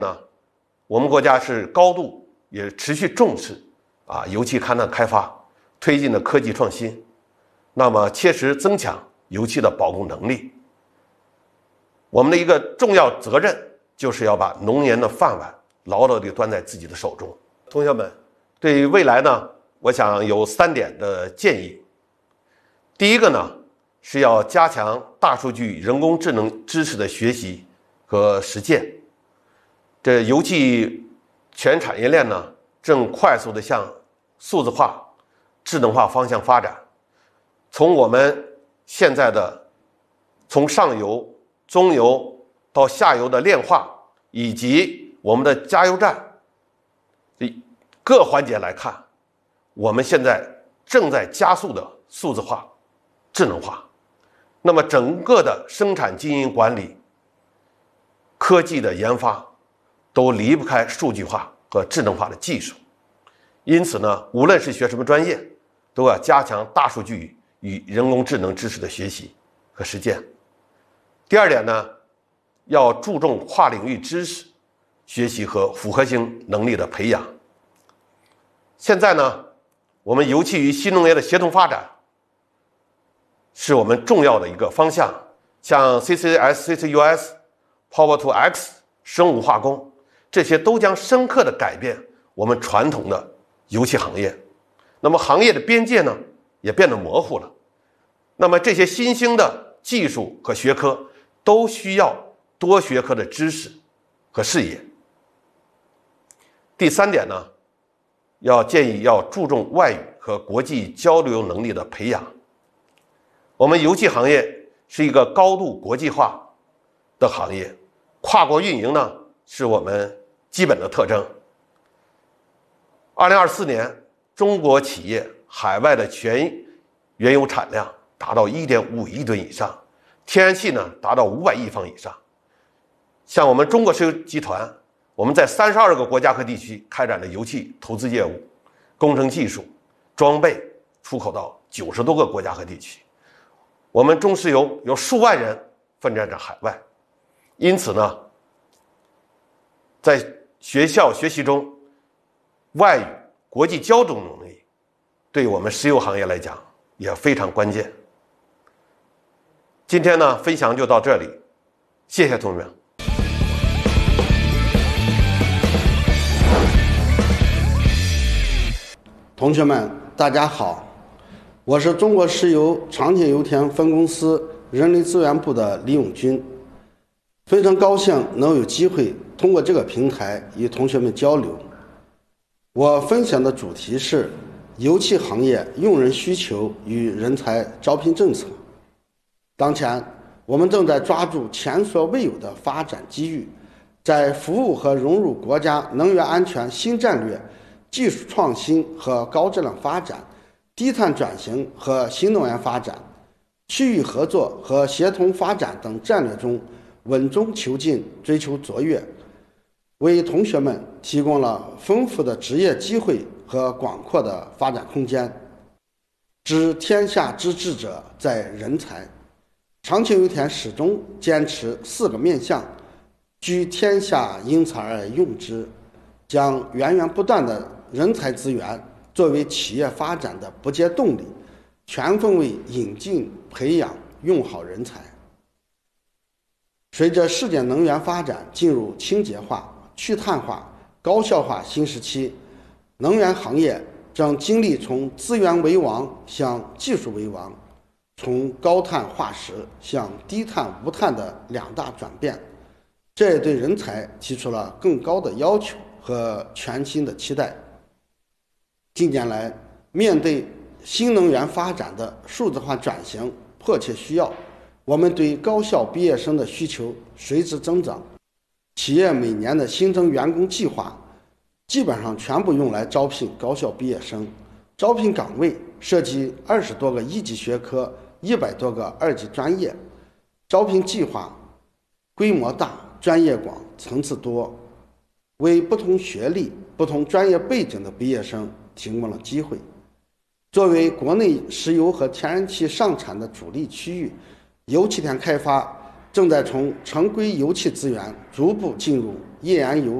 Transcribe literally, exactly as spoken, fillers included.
呢，我们国家是高度也持续重视啊油气勘探开发，推进的科技创新，那么切实增强油气的保供能力。我们的一个重要责任就是要把农研的饭碗牢牢地端在自己的手中。同学们，对于未来呢，我想有三点的建议。第一个呢，是要加强大数据、人工智能知识的学习和实践。这油气全产业链呢，正快速地向数字化、智能化方向发展。从我们现在的从上游、中游到下游的炼化，以及我们的加油站各环节来看，我们现在正在加速的数字化、智能化。那么整个的生产经营管理、科技的研发都离不开数据化和智能化的技术。因此呢，无论是学什么专业，都要加强大数据与人工智能知识的学习和实践。第二点呢，要注重跨领域知识学习和复合型能力的培养。现在呢，我们油气与新农业的协同发展是我们重要的一个方向，像 C C S、C C U S、Power to X、生物化工，这些都将深刻地改变我们传统的油气行业。那么行业的边界呢，也变得模糊了。那么这些新兴的技术和学科都需要多学科的知识和视野。第三点呢，要建议要注重外语和国际交流能力的培养。我们油气行业是一个高度国际化的行业，跨国运营呢是我们基本的特征。二零二四年，中国企业海外的全原油产量达到 一点五亿吨以上，天然气呢达到五百亿方以上。像我们中国石油集团，我们在三十二个国家和地区开展了油气投资业务、工程技术、装备出口到九十多个国家和地区。我们中石油有数万人奋战在海外，因此呢，在学校学习中，外语、国际交流能力对我们石油行业来讲也非常关键。今天呢，分享就到这里，谢谢同学们。 同学们，大家好，我是中国石油长田油田分公司人力资源部的李永军，非常高兴能有机会通过这个平台与同学们交流。我分享的主题是油气行业用人需求与人才招聘政策。当前，我们正在抓住前所未有的发展机遇，在服务和融入国家能源安全新战略、技术创新和高质量发展、低碳转型和新能源发展、区域合作和协同发展等战略中稳中求进，追求卓越，为同学们提供了丰富的职业机会和广阔的发展空间。知天下之志者在人才。长青油田始终坚持四个面向，居天下英才而用之，将源源不断的人才资源作为企业发展的不竭动力，全方位引进、培养、用好人才。随着世界能源发展进入清洁化、去碳化、高效化新时期，能源行业正经历从资源为王向技术为王，从高碳化石向低碳无碳的两大转变，这也对人才提出了更高的要求和全新的期待。近年来，面对新能源发展的数字化转型迫切需要，我们对高校毕业生的需求随之增长。企业每年的新增员工计划基本上全部用来招聘高校毕业生，招聘岗位涉及二十多个一级学科、一百多个二级专业，招聘计划规模大、专业广、层次多，为不同学历、不同专业背景的毕业生提供了机会。作为国内石油和天然气上产的主力区域，油气田开发正在从常规油气资源逐步进入页岩油